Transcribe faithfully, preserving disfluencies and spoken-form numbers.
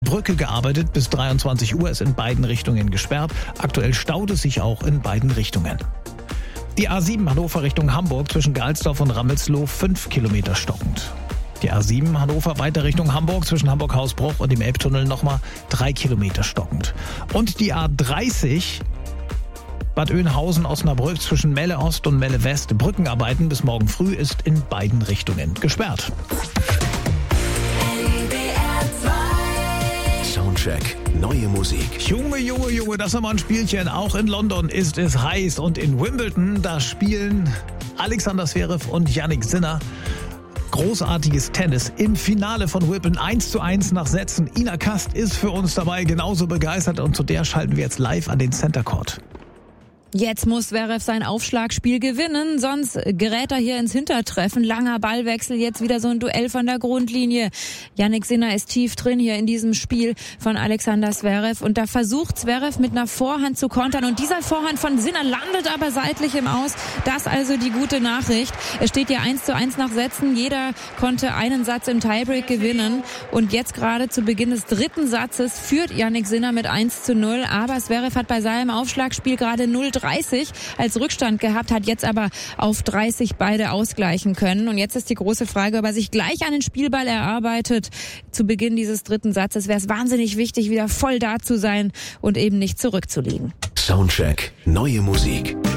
Brücke gearbeitet. Bis dreiundzwanzig Uhr ist in beiden Richtungen gesperrt. Aktuell staut es sich auch in beiden Richtungen. Die A sieben Hannover Richtung Hamburg zwischen Geilsdorf und Rammelsloh fünf Kilometer stockend. Die A sieben Hannover weiter Richtung Hamburg zwischen Hamburg-Hausbruch und dem Elbtunnel nochmal drei Kilometer stockend. Und die A dreißig Bad Oeynhausen-Osnabrück zwischen Melle Ost und Melle West. Brückenarbeiten bis morgen früh ist in beiden Richtungen gesperrt. Soundcheck, neue Musik. Junge, Junge, Junge, das ist mal ein Spielchen. Auch in London ist es heiß und in Wimbledon, da spielen Alexander Zverev und Jannik Sinner großartiges Tennis im Finale von Wimbledon eins zu eins nach Sätzen. Ina Kast ist für uns dabei genauso begeistert und zu der schalten wir jetzt live an den Center Court. Jetzt muss Zverev sein Aufschlagspiel gewinnen, sonst gerät er hier ins Hintertreffen. Langer Ballwechsel, jetzt wieder so ein Duell von der Grundlinie. Jannik Sinner ist tief drin hier in diesem Spiel von Alexander Zverev und da versucht Zverev mit einer Vorhand zu kontern und dieser Vorhand von Sinner landet aber seitlich im Aus. Das also die gute Nachricht. Es steht ja eins zu eins nach Sätzen. Jeder konnte einen Satz im Tiebreak gewinnen und jetzt gerade zu Beginn des dritten Satzes führt Jannik Sinner mit eins zu null, aber Zverev hat bei seinem Aufschlagspiel gerade null dreißig als Rückstand gehabt, hat jetzt aber auf dreißig beide ausgleichen können. Und jetzt ist die große Frage, ob er sich gleich einen Spielball erarbeitet. Zu Beginn dieses dritten Satzes wäre es wahnsinnig wichtig, wieder voll da zu sein und eben nicht zurückzulegen. Soundcheck, neue Musik.